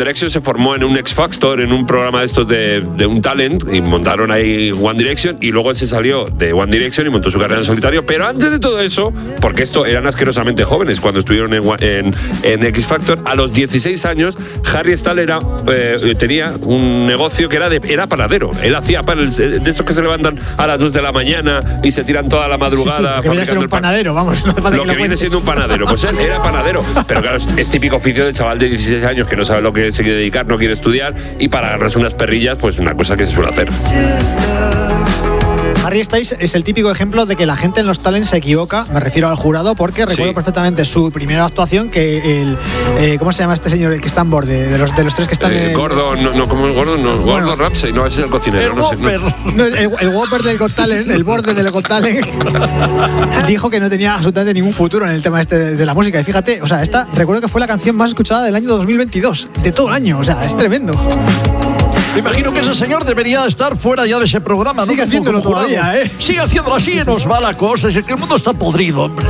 Direction se formó en un X Factor, en un programa de estos de un talent, y montaron ahí One Direction, y luego él se salió de One Direction y montó su carrera en solitario. Pero antes de todo eso, porque esto eran asquerosamente jóvenes cuando estuvieron en X Factor, a los 16 años Harry Styles tenía un negocio que era panadero. Él hacía panes de esos que se levantan a las 2 de la mañana y se tiran toda la madrugada fabricando el pan. Panadero, vamos, no hace falta lo que viene siendo un panadero, pues él era panadero. Pero claro, es típico oficio de chaval de 16 años que no sabe lo que se quiere dedicar, no quiere estudiar, y para ganarse unas perrillas, pues una cosa que se suele hacer. Harry Styles es el típico ejemplo de que la gente en los talents se equivoca. Me refiero al jurado porque recuerdo perfectamente su primera actuación, que ¿cómo se llama este señor? El que está en borde, de los tres que están en... Gordon, ¿cómo es Gordon? No, bueno, Gordon Ramsay, no, ese es el cocinero. El Whopper del Got Talent, el borde del Got Talent, dijo que no tenía absolutamente ningún futuro en el tema este de la música. Y fíjate, o sea, esta recuerdo que fue la canción más escuchada del año 2022, de todo el año, o sea, es tremendo. Me imagino que ese señor debería estar fuera ya de ese programa, ¿no? Sigue haciéndolo todavía, ¿eh? Sigue haciéndolo así, nos va la cosa. Es que el mundo está podrido, hombre.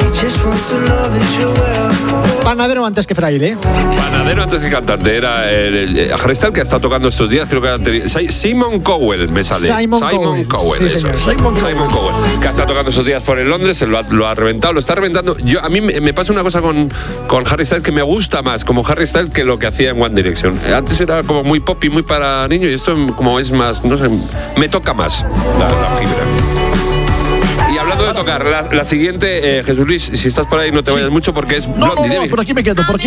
Panadero antes que fraile, ¿eh? Panadero antes que cantante. Era Harry Styles, que ha estado tocando estos días, creo que Simon Cowell me sale. Simon Cowell, sí, eso es. Simon Cowell, que ha estado tocando estos días por en Londres, lo ha reventado, lo está reventando. A mí me pasa una cosa con Harry Styles que me gusta más como Harry Styles que lo que hacía en One Direction. Antes era como muy pop y muy para niños, y esto como es más, no sé, me toca más la fibra. Y hablando de tocar, la siguiente, Jesús Luis, si estás por ahí no te vayas mucho porque es Blondie. No, por aquí me quedo.